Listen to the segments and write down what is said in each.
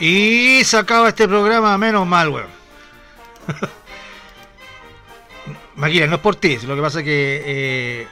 Y se acaba este programa, menos mal, weón. Maquila, no es por ti, lo que pasa es que...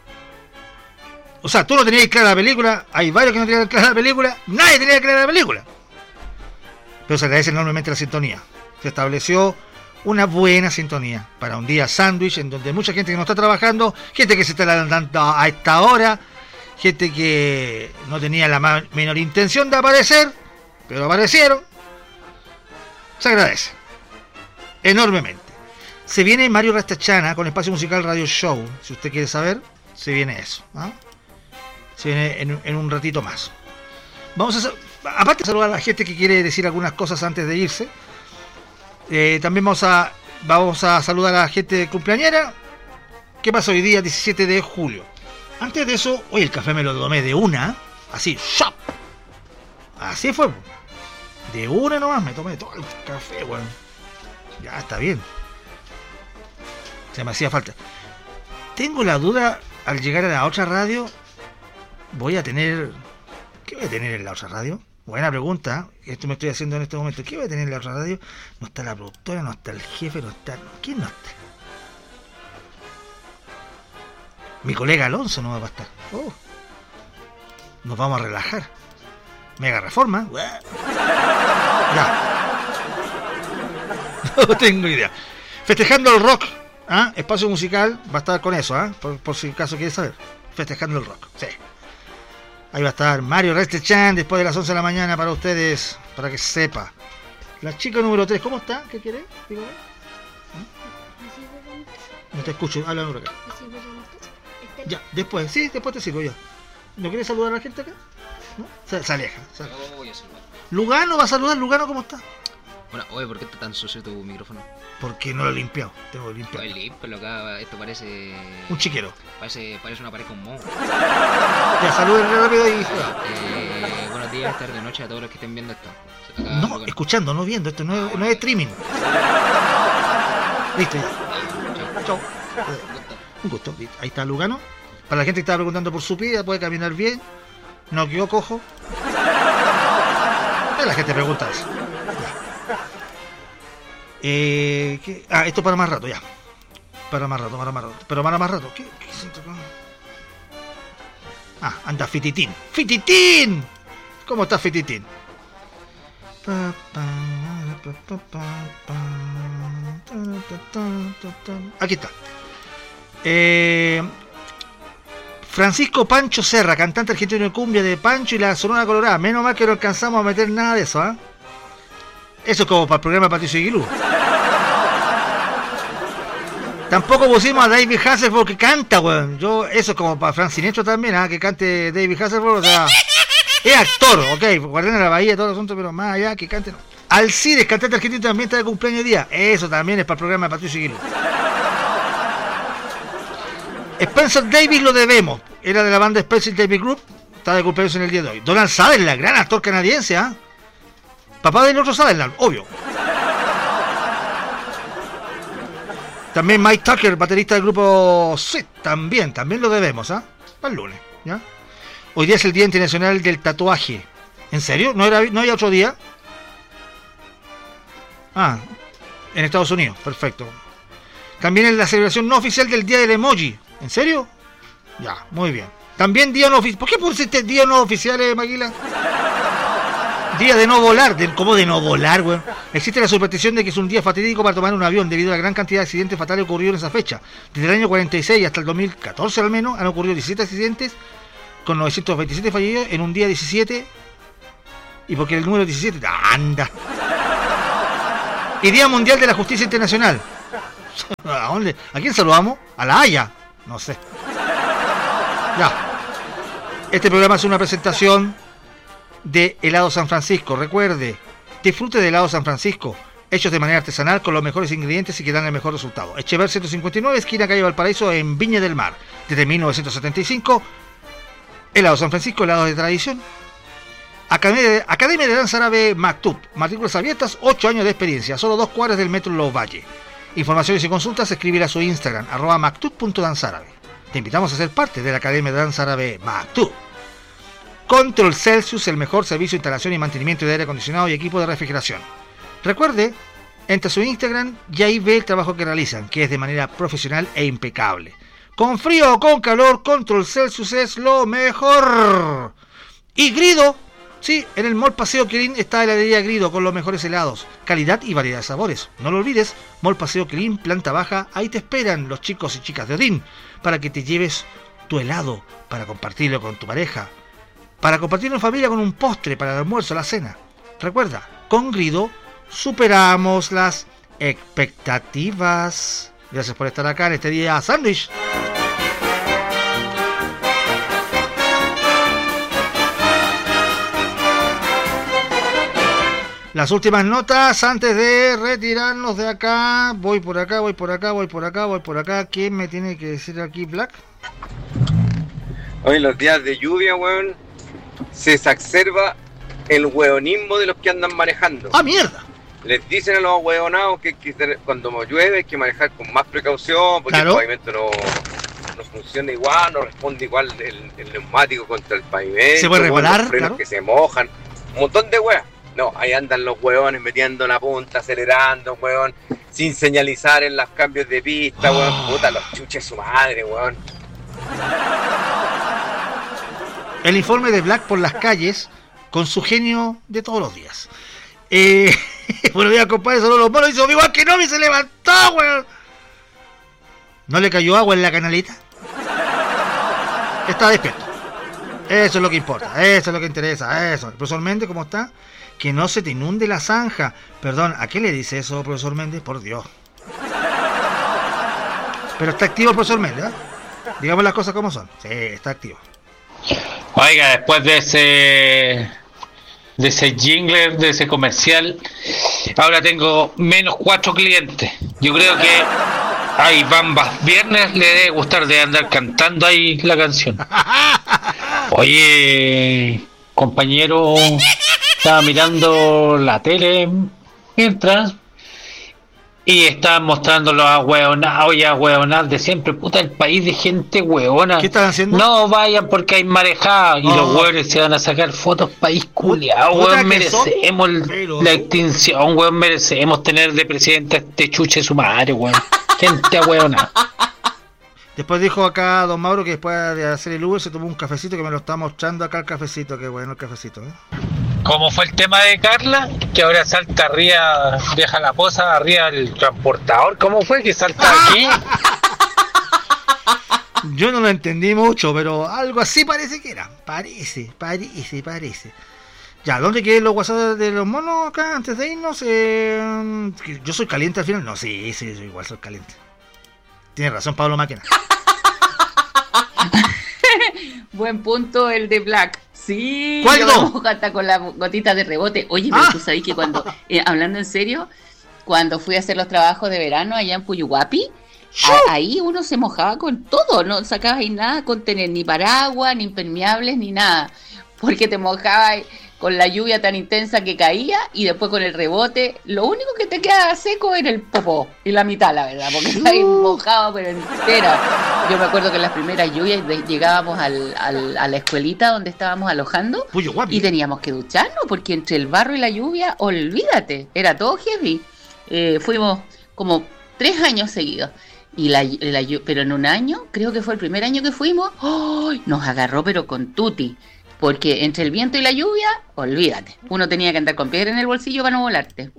O sea, tú no tenías clara la película, hay varios que no tenían clara la película, nadie tenía clara la película. Pero se agradece enormemente la sintonía. Se estableció una buena sintonía para un día sándwich en donde mucha gente que no está trabajando, gente que se está levantando a esta hora, gente que no tenía la menor intención de aparecer, pero aparecieron. Se agradece enormemente. Se viene Mario Rastachana con Espacio Musical Radio Show. Si usted quiere saber, se viene eso, ¿no? Se viene en un ratito más. Vamos a aparte de saludar a la gente que quiere decir algunas cosas antes de irse. También vamos a saludar a la gente cumpleañera. ¿Qué pasa hoy día 17 de julio? Antes de eso, hoy el café me lo tomé de una, así, ¡shop! Así fue. De una nomás me tomé todo el café, weón. Ya está bien. Se me hacía falta. Tengo la duda, al llegar a la otra radio, voy a tener... ¿Qué voy a tener en la otra radio? Buena pregunta, esto me estoy haciendo en este momento. ¿Qué voy a tener en la otra radio? No está la productora, no está el jefe, no está... ¿Quién no está? Mi colega Alonso no va a estar. Oh. Nos vamos a relajar. Mega Reforma. Ya. No tengo idea. Festejando el rock. ¿Ah? Espacio Musical va a estar con eso, ¿ah? Por si acaso quieres saber. Festejando el rock. Sí. Ahí va a estar Mario Rastachana después de las 11 de la mañana para ustedes, para que sepa. La chica número 3, ¿cómo está? ¿Qué quiere? Dígame. No te escucho, habla por acá. Ya, después, sí, después te sirvo ya. ¿No quieres saludar a la gente acá? ¿No? Se aleja. No voy a saludar. Lugano va a saludar. Lugano, ¿cómo está? Bueno, oye, ¿por qué está tan sucio tu micrófono? Porque no lo he limpiado. Tengo que limpiar. Oye, límpelo acá, esto parece... Un chiquero. Parece una pared con moho. Ya, saluden rápido y... Buenos días, tarde, noche a todos los que estén viendo esto. Acá, no, bueno. Escuchando, no viendo. Esto no es streaming. Listo, ya. Chau. Un gusto. Ahí está Lugano. Para la gente que estaba preguntando por su pie, puede caminar bien. No quedó cojo. La gente pregunta eso. Esto para más rato, ya. Para más rato. Pero para más rato. ¿Qué siento acá? Anda Fititín. ¡Fititín! ¿Cómo está Fititín? Aquí está. Francisco Pancho Serra, cantante argentino de cumbia de Pancho y la Sonora Colorada. Menos mal que no alcanzamos a meter nada de eso, ¿ah? Eso es como para el programa de Patricio Aguilú. Tampoco pusimos a David Hasselhoff que canta, weón. Eso es como para Frank Sinestro también, que cante David Hasselhoff, o sea, es actor, ok, Guardián de la Bahía, todo el asunto, pero más allá que cante no. Alcides, cantante argentino, también está de cumpleaños día. Eso también es para el programa de Patricio Aguilú. Spencer Davis lo debemos. Era de la banda Spencer Davis Group. Está de cumpleaños en el día de hoy. Donald Sutherland, gran actor canadiense, ¿ah? Papá del otro Sutherland, obvio. También Mike Tucker, baterista del grupo Sweet, también lo debemos, ¿ah? Para el lunes, ¿ya? Hoy día es el Día Internacional del Tatuaje. ¿En serio? ¿No había otro día? En Estados Unidos, perfecto. También es la celebración no oficial del Día del Emoji. ¿En serio? Ya, muy bien. También día no oficial. ¿Por qué pusiste día no oficial, Maguila? Día de no volar. ¿Cómo de no volar, güey? Existe la superstición de que es un día fatídico para tomar un avión debido a la gran cantidad de accidentes fatales ocurridos en esa fecha. Desde el año 46 hasta el 2014 al menos han ocurrido 17 accidentes con 927 fallidos en un día 17. ¿Y por qué el número 17? ¡Anda! Y Día Mundial de la Justicia Internacional. ¿A dónde? ¿A quién saludamos? ¿A La Haya? No sé. Ya. Este programa es una presentación de Helado San Francisco. Recuerde, disfrute de Helado San Francisco, hechos de manera artesanal con los mejores ingredientes y que dan el mejor resultado. Echever 159, esquina calle Valparaíso, en Viña del Mar. Desde 1975, Helado San Francisco, helados de tradición. Academia de Danza Árabe Maktub. Matrículas abiertas, 8 años de experiencia. Solo 2 cuadras del metro Los Valles. Informaciones y consultas, escribir a su Instagram, @maktub.danzaárabe. Te invitamos a ser parte de la Academia de Danza Árabe Maktub. Control Celsius, el mejor servicio de instalación y mantenimiento de aire acondicionado y equipo de refrigeración. Recuerde, entre su Instagram y ahí ve el trabajo que realizan, que es de manera profesional e impecable. Con frío o con calor, Control Celsius es lo mejor. Y Grido, sí, en el Mall Paseo Quilín está heladería Grido con los mejores helados, calidad y variedad de sabores. No lo olvides, Mall Paseo Quilín, planta baja, ahí te esperan los chicos y chicas de Odín para que te lleves tu helado, para compartirlo con tu pareja, para compartirlo en familia con un postre para el almuerzo, la cena. Recuerda, con Grido superamos las expectativas. Gracias por estar acá en este día sándwich. Las últimas notas antes de retirarnos de acá. Voy por acá. ¿Quién me tiene que decir aquí, Black? Hoy en los días de lluvia, weón, se exacerba el hueonismo de los que andan manejando. ¡Ah, mierda! Les dicen a los hueonados que cuando llueve hay que manejar con más precaución, porque claro, el pavimento no funciona igual, no responde igual el neumático contra el pavimento. Se puede reparar, los frenos, claro, que se mojan, un montón de weas. No, ahí andan los hueones metiendo la punta, acelerando, hueón, sin señalizar en los cambios de pista, hueón. Puta, los chuches su madre, hueón. El informe de Black por las calles con su genio de todos los días. Buenos días, compadre, solo los monos. Hizo igual que no, y se levantó, weón. ¿No le cayó agua en la canaleta? Está despierto. Eso es lo que importa, eso es lo que interesa, eso. Profesor Méndez, ¿cómo está? Que no se te inunde la zanja. Perdón, ¿a qué le dice eso, profesor Méndez? Por Dios. Pero está activo el profesor Méndez, ¿eh? Digamos las cosas como son. Sí, está activo. Oiga, después de ese jingle, de ese comercial, ahora tengo menos 4 clientes. Yo creo que ahí Bambas Viernes le debe gustar de andar cantando ahí la canción. Oye, compañero, estaba mirando la tele mientras y estaban mostrando los ahueonados y ahueonadas de siempre. Puta, el país de gente hueona. ¿Qué están haciendo? No vayan porque hay marejada y los hueones se van a sacar fotos. País culiao, hueón, merecemos la extinción, hueón, merecemos tener de presidente a este chuche su madre, hueón. Gente ahueona. Después dijo acá don Mauro que después de hacer el Uber se tomó un cafecito, que me lo está mostrando acá el cafecito. Qué bueno el cafecito, ¿eh? Como fue el tema de Carla, que ahora salta arriba, deja la posa arriba del transportador. ¿Cómo fue que salta aquí? Yo no lo entendí mucho, pero algo así parece que era. Parece. Ya, ¿dónde quedan los WhatsApp de los monos acá antes de irnos? Yo soy caliente al final. No, sí, yo igual soy caliente. Tiene razón Pablo Máquina. Buen punto el de Black. Sí, ¿cuál yo hasta con la gotita de rebote. Oye, pero tú sabes que cuando, hablando en serio, cuando fui a hacer los trabajos de verano allá en Puyuhuapi, ahí uno se mojaba con todo, no sacabas ahí nada con tener ni paraguas, ni impermeables, ni nada, porque te mojabas con la lluvia tan intensa que caía y después con el rebote, lo único que te quedaba seco era el popó y la mitad, la verdad, porque estaba ahí mojado pero entera. Yo me acuerdo que en las primeras lluvias llegábamos a la escuelita donde estábamos alojando y teníamos que ducharnos porque entre el barro y la lluvia, olvídate, era todo heavy. Fuimos como 3 años seguidos. Pero en un año, creo que fue el primer año que fuimos, nos agarró pero con tuti. Porque entre el viento y la lluvia, olvídate. Uno tenía que andar con piedra en el bolsillo para no volarte.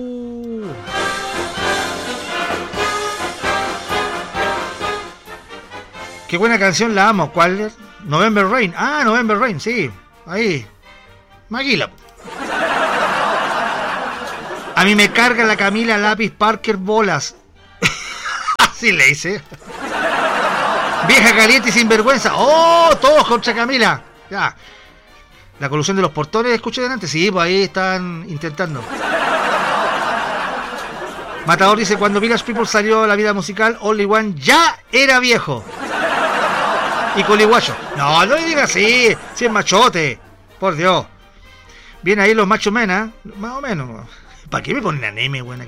Qué buena canción, la amo. ¿Cuál es? November Rain. Ah, November Rain, sí. Ahí. Maguila. A mí me carga la Camila Lápiz Parker bolas. Así le hice. Vieja caliente y sinvergüenza. ¡Oh! Todos contra Camila. Ya. La colusión de los portones, escuché delante. Sí, pues ahí están intentando. Matador dice: cuando Village People salió a la vida musical, Only One ya era viejo. Y Coliguacho. No le digas así. Si es machote. Por Dios. Vienen ahí los machos menas. Más o menos. ¿Para qué me ponen anime, güey?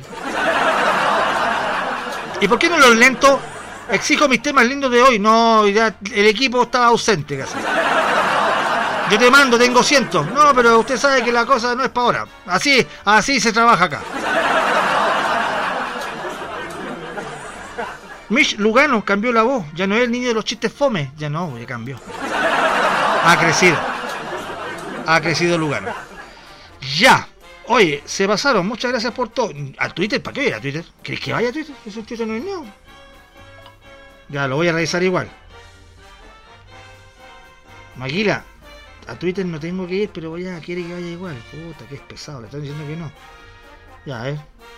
¿Y por qué no los lentos? Exijo mis temas lindos de hoy. No, ya el equipo estaba ausente casi. Yo te mando, tengo cientos. No, pero usted sabe que la cosa no es para ahora. Así se trabaja acá. Mitch Lugano cambió la voz. Ya no es el niño de los chistes fome. Ya no, ya cambió. Ha crecido Lugano. Ya. Oye, se pasaron. Muchas gracias por todo. ¿Al Twitter? ¿Para qué ir a Twitter? ¿Crees que vaya a Twitter? Eso en Twitter no es nada. Ya, lo voy a revisar igual. Maguila, a Twitter no tengo que ir, pero ya quiere que vaya igual. Puta, que es pesado. Le están diciendo que no. Ya,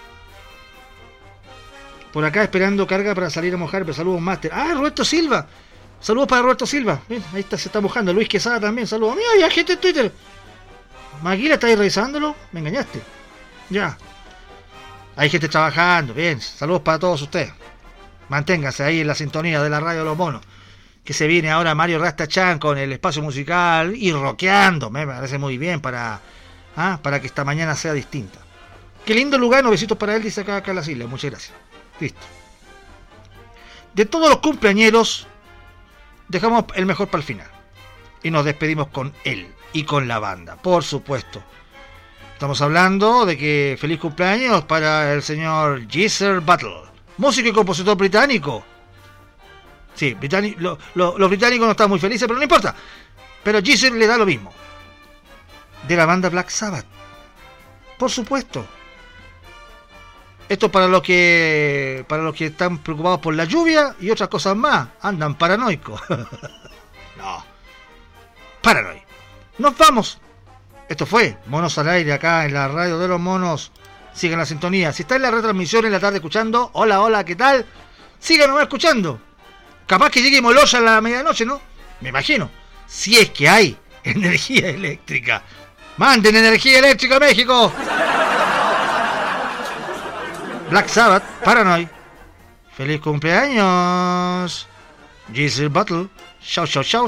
Por acá esperando carga para salir a mojar, pero saludos Master. Ah, Roberto Silva. Saludos para Roberto Silva. Ven, ahí está, se está mojando. Luis Quesada también, saludos. Mira, hay gente en Twitter. Maguila, ¿estáis revisándolo? Me engañaste. Ya. Hay gente trabajando. Bien, saludos para todos ustedes. Manténganse ahí en la sintonía de la radio de los monos. Que se viene ahora Mario Rastachan con el espacio musical y rockeando. Me parece muy bien para que esta mañana sea distinta. Qué lindo Lugano, besitos para él, dice acá las islas. Muchas gracias. Listo. De todos los cumpleañeros, dejamos el mejor para el final. Y nos despedimos con él y con la banda, por supuesto. Estamos hablando de que feliz cumpleaños para el señor Geezer Butler, músico y compositor británico. Sí, los británicos no están muy felices, pero no importa. Pero Geezer le da lo mismo. De la banda Black Sabbath, por supuesto. Esto para los que están preocupados por la lluvia y otras cosas más. Andan paranoicos. No. Paranoicos. Nos vamos. Esto fue Monos al Aire acá en la radio de los monos. Sigan la sintonía. Si está en la retransmisión en la tarde escuchando, hola, ¿qué tal? Síganos escuchando. Capaz que llegue Moloya a la medianoche, ¿no? Me imagino. Si es que hay energía eléctrica. ¡Manden energía eléctrica a México! Black Sabbath, Paranoid. ¡Feliz cumpleaños! Geezer Butler. Chau.